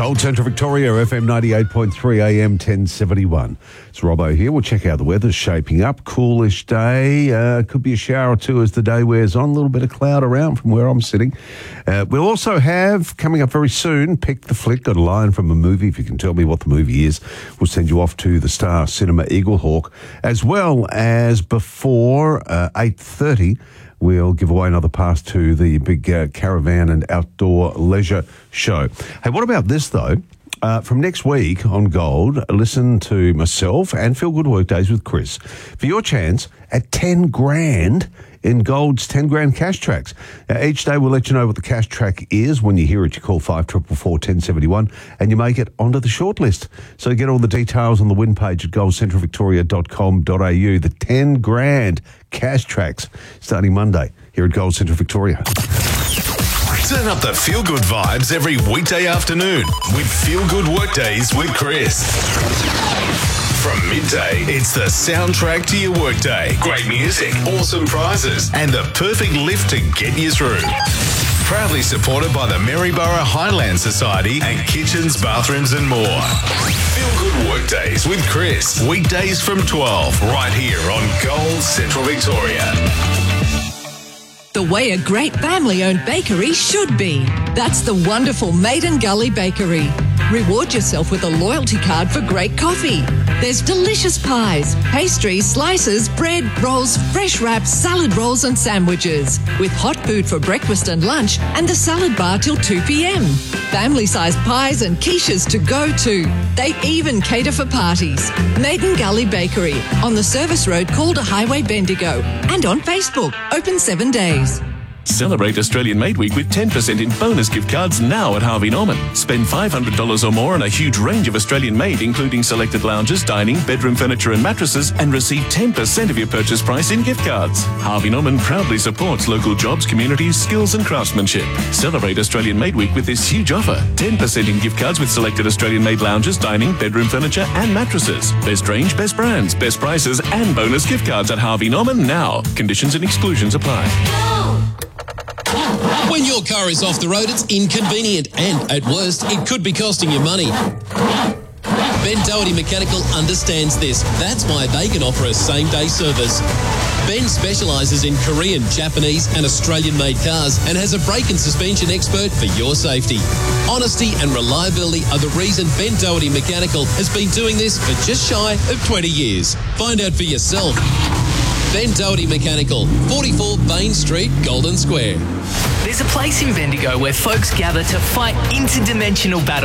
Gold Central Victoria, FM 98.3 AM 1071. It's Robbo here. We'll check out the weather's shaping up. Coolish day. Could be a shower or two as the day wears on. A little bit of cloud around from where I'm sitting. We'll also have, coming up very soon, Pick the Flick. Got a line from a movie. If you can tell me what the movie is, we'll send you off to the Star Cinema Eaglehawk. As well as before 8:30, we'll give away another pass to the big caravan and outdoor leisure show. Hey, what about this, though? From next week on Gold, listen to myself and Feel Good Workdays with Chris for your chance at 10 grand in Gold's 10 grand cash tracks. Each day we'll let you know what the cash track is. When you hear it, you call 5444 and you make it onto the shortlist. So get all the details on the win page at goldcentralvictoria.com.au. The 10 grand cash tracks starting Monday here at Gold Central Victoria. Turn up the feel-good vibes every weekday afternoon with Feel Good Workdays with Chris. From midday, it's the soundtrack to your workday. Great music, awesome prizes, and the perfect lift to get you through. Proudly supported by the Maryborough Highland Society and kitchens, bathrooms and more. Feel Good Workdays with Chris. Weekdays from 12, right here on Gold Central Victoria. The way a great family-owned bakery should be. That's the wonderful Maiden Gully Bakery. Reward yourself with a loyalty card for great coffee. There's delicious pies, pastries, slices, bread, rolls, fresh wraps, salad rolls and sandwiches. With hot food for breakfast and lunch and the salad bar till 2 p.m. Family-sized pies and quiches to go to. They even cater for parties. Maiden Gully Bakery on the service road Calder Highway, Bendigo. And on Facebook, open 7 days. Celebrate Australian Made Week with 10% in bonus gift cards now at Harvey Norman. Spend $500 or more on a huge range of Australian made, including selected lounges, dining, bedroom furniture and mattresses, and receive 10% of your purchase price in gift cards. Harvey Norman proudly supports local jobs, communities, skills and craftsmanship. Celebrate Australian Made Week with this huge offer. 10% in gift cards with selected Australian made lounges, dining, bedroom furniture and mattresses. Best range, best brands, best prices and bonus gift cards at Harvey Norman now. Conditions and exclusions apply. When your car is off the road, it's inconvenient and, at worst, it could be costing you money. Ben Doherty Mechanical understands this. That's why they can offer a same-day service. Ben specialises in Korean, Japanese and Australian-made cars and has a brake and suspension expert for your safety. Honesty and reliability are the reason Ben Doherty Mechanical has been doing this for just shy of 20 years. Find out for yourself. Ben Doherty Mechanical, 44 Bain Street, Golden Square. There's a place in Bendigo where folks gather to fight interdimensional battles.